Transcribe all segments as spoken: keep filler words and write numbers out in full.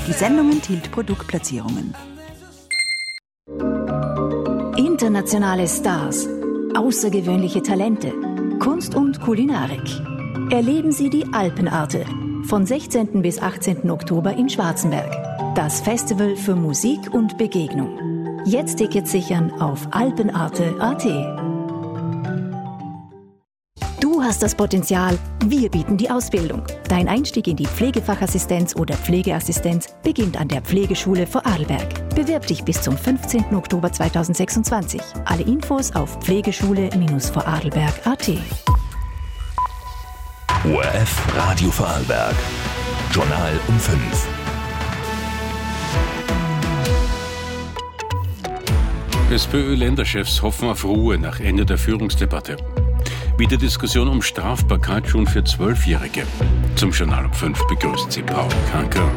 Die Sendung enthielt Produktplatzierungen. Internationale Stars, außergewöhnliche Talente, Kunst und Kulinarik. Erleben Sie die Alpenarte von sechzehnten bis achtzehnten Oktober in Schwarzenberg. Das Festival für Musik und Begegnung. Jetzt Tickets sichern auf alpenarte punkt at. Du hast das Potenzial, wir bieten die Ausbildung. Dein Einstieg in die Pflegefachassistenz oder Pflegeassistenz beginnt an der Pflegeschule Vorarlberg. Bewirb dich bis zum fünfzehnten Oktober zweitausendsechsundzwanzig. Alle Infos auf pflegeschule Vorarlberg punkt at. O R F Radio Vorarlberg. Journal um fünf. SPÖ-Länderchefs hoffen auf Ruhe nach Ende der Führungsdebatte. Wieder Diskussion um Strafbarkeit schon für Zwölfjährige. Zum Journal um fünf begrüßt sie Paul Kanker.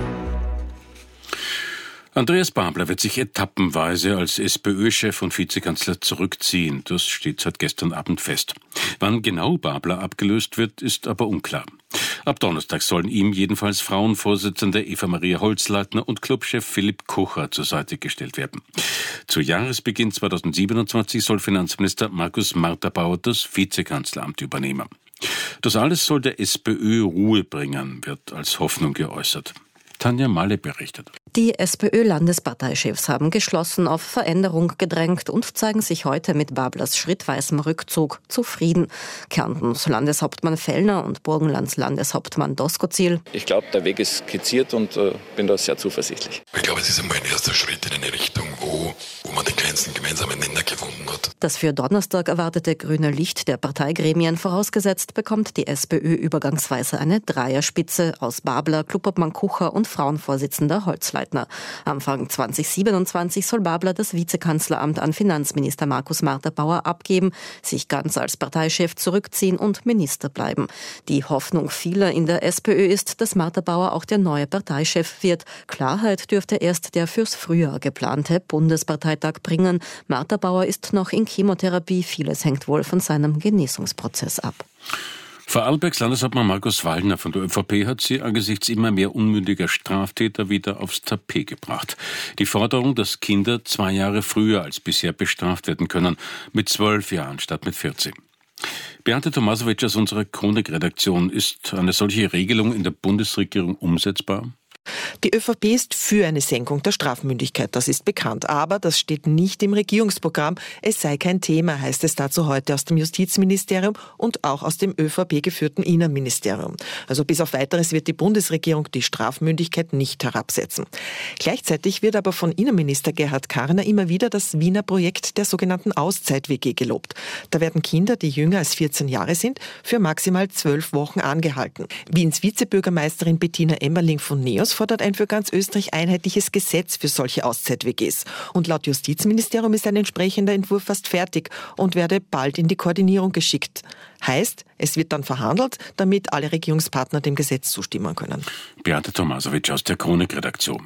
Andreas Babler wird sich etappenweise als SPÖ-Chef und Vizekanzler zurückziehen. Das steht seit gestern Abend fest. Wann genau Babler abgelöst wird, ist aber unklar. Ab Donnerstag sollen ihm jedenfalls Frauenvorsitzende Eva-Maria Holzleitner und Clubchef Philipp Kocher zur Seite gestellt werden. Zu Jahresbeginn zweitausendsiebenundzwanzig soll Finanzminister Markus Marter-Bauer das Vizekanzleramt übernehmen. Das alles soll der SPÖ Ruhe bringen, wird als Hoffnung geäußert. Tanja Malle berichtet. Die SPÖ-Landesparteichefs haben geschlossen auf Veränderung gedrängt und zeigen sich heute mit Bablers schrittweisem Rückzug zufrieden. Kärntens Landeshauptmann Fellner und Burgenlands Landeshauptmann Doskozil. Ich glaube, der Weg ist skizziert und äh, bin da sehr zuversichtlich. Ich glaube, es ist einmal ein erster Schritt in eine Richtung, wo, wo man den kleinsten gemeinsamen Nenner gefunden hat. Das für Donnerstag erwartete grüne Licht der Parteigremien vorausgesetzt, bekommt die SPÖ übergangsweise eine Dreierspitze aus Babler, Klubobmann Kocher und Frauenvorsitzender Holzleitner. Anfang zweitausendsiebenundzwanzig soll Babler das Vizekanzleramt an Finanzminister Markus Marter-Bauer abgeben, sich ganz als Parteichef zurückziehen und Minister bleiben. Die Hoffnung vieler in der SPÖ ist, dass Marter-Bauer auch der neue Parteichef wird. Klarheit dürfte erst der fürs Frühjahr geplante Bundesparteitag bringen. Marter-Bauer ist noch in Chemotherapie. Vieles hängt wohl von seinem Genesungsprozess ab. Vorarlbergs Landeshauptmann Markus Wallner von der ÖVP hat sie angesichts immer mehr unmündiger Straftäter wieder aufs Tapet gebracht. Die Forderung, dass Kinder zwei Jahre früher als bisher bestraft werden können, mit zwölf Jahren statt mit vierzehn. Beate Tomasowitsch aus unserer Chronik-Redaktion, ist eine solche Regelung in der Bundesregierung umsetzbar? Die ÖVP ist für eine Senkung der Strafmündigkeit, das ist bekannt. Aber das steht nicht im Regierungsprogramm. Es sei kein Thema, heißt es dazu heute aus dem Justizministerium und auch aus dem ÖVP geführten Innenministerium. Also bis auf Weiteres wird die Bundesregierung die Strafmündigkeit nicht herabsetzen. Gleichzeitig wird aber von Innenminister Gerhard Karner immer wieder das Wiener Projekt der sogenannten Auszeit-W G gelobt. Da werden Kinder, die jünger als vierzehn Jahre sind, für maximal zwölf Wochen angehalten. Wiens Vizebürgermeisterin Bettina Emmerling von NEOS fordert ein für ganz Österreich einheitliches Gesetz für solche Auszeit-W Gs. Und laut Justizministerium ist ein entsprechender Entwurf fast fertig und werde bald in die Koordinierung geschickt. Heißt, es wird dann verhandelt, damit alle Regierungspartner dem Gesetz zustimmen können. Beate Tomasowitsch aus der Chronik-Redaktion.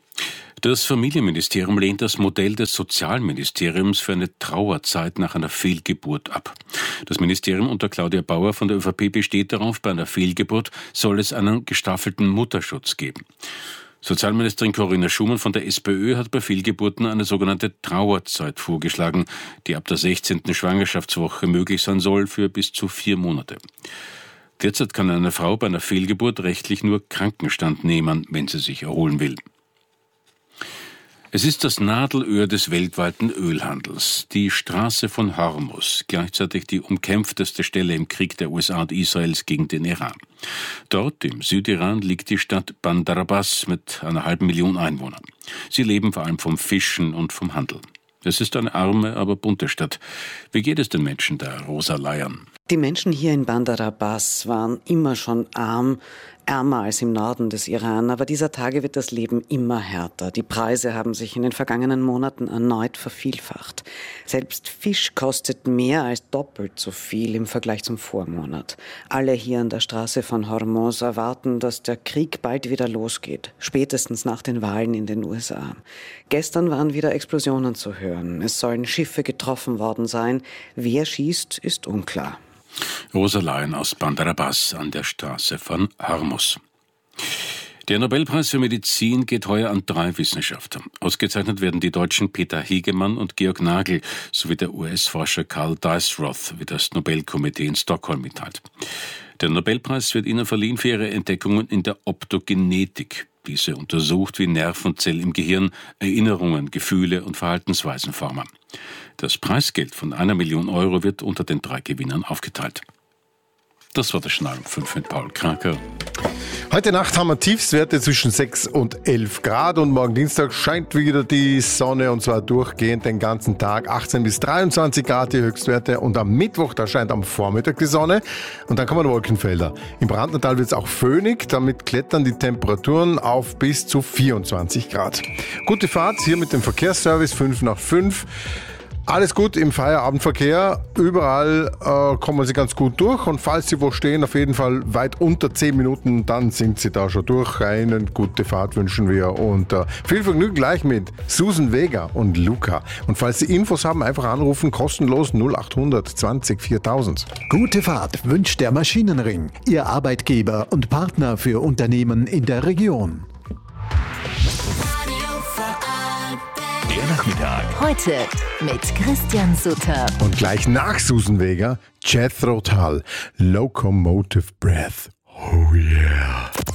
Das Familienministerium lehnt das Modell des Sozialministeriums für eine Trauerzeit nach einer Fehlgeburt ab. Das Ministerium unter Claudia Bauer von der ÖVP besteht darauf, bei einer Fehlgeburt soll es einen gestaffelten Mutterschutz geben. Sozialministerin Corinna Schumann von der SPÖ hat bei Fehlgeburten eine sogenannte Trauerzeit vorgeschlagen, die ab der sechzehnten Schwangerschaftswoche möglich sein soll für bis zu vier Monate. Derzeit kann eine Frau bei einer Fehlgeburt rechtlich nur Krankenstand nehmen, wenn sie sich erholen will. Es ist das Nadelöhr des weltweiten Ölhandels, die Straße von Hormus, gleichzeitig die umkämpfteste Stelle im Krieg der U S A und Israels gegen den Iran. Dort, im Südiran, liegt die Stadt Bandar Abbas mit einer halben Million Einwohnern. Sie leben vor allem vom Fischen und vom Handel. Es ist eine arme, aber bunte Stadt. Wie geht es den Menschen da, Rosa Leiern? Die Menschen hier in Bandar Abbas waren immer schon arm, ärmer als im Norden des Iran. Aber dieser Tage wird das Leben immer härter. Die Preise haben sich in den vergangenen Monaten erneut vervielfacht. Selbst Fisch kostet mehr als doppelt so viel im Vergleich zum Vormonat. Alle hier an der Straße von Hormuz erwarten, dass der Krieg bald wieder losgeht. Spätestens nach den Wahlen in den U S A. Gestern waren wieder Explosionen zu hören. Es sollen Schiffe getroffen worden sein. Wer schießt, ist unklar. Rosa Leiern aus Bandar Abbas an der Straße von Hormuz. Der Nobelpreis für Medizin geht heuer an drei Wissenschaftler. Ausgezeichnet werden die Deutschen Peter Hegemann und Georg Nagel sowie der U S-Forscher Carl Deisroth, wie das Nobelkomitee in Stockholm mitteilt. Der Nobelpreis wird ihnen verliehen für ihre Entdeckungen in der Optogenetik. Diese untersucht, wie Nervenzellen im Gehirn Erinnerungen, Gefühle und Verhaltensweisen formen. Das Preisgeld von einer Million Euro wird unter den drei Gewinnern aufgeteilt. Das war der Schnall um fünf mit Paul Kraker. Heute Nacht haben wir Tiefstwerte zwischen sechs und elf Grad und morgen Dienstag scheint wieder die Sonne und zwar durchgehend den ganzen Tag. achtzehn bis dreiundzwanzig Grad die Höchstwerte und am Mittwoch, da scheint am Vormittag die Sonne und dann kommen Wolkenfelder. Im Brandnertal wird es auch föhnig, damit klettern die Temperaturen auf bis zu vierundzwanzig Grad. Gute Fahrt hier mit dem Verkehrsservice fünf nach fünf. Alles gut im Feierabendverkehr, überall äh, kommen Sie ganz gut durch und falls Sie wo stehen, auf jeden Fall weit unter zehn Minuten, dann sind Sie da schon durch. Eine gute Fahrt wünschen wir und äh, viel Vergnügen gleich mit Susan Vega und Luca. Und falls Sie Infos haben, einfach anrufen, kostenlos null acht hundert zwanzig viertausend. Gute Fahrt wünscht der Maschinenring, Ihr Arbeitgeber und Partner für Unternehmen in der Region. Der Nachmittag. Heute mit Christian Sutter. Und gleich nach Susan Vega, Jethro Tull, Locomotive Breath. Oh yeah.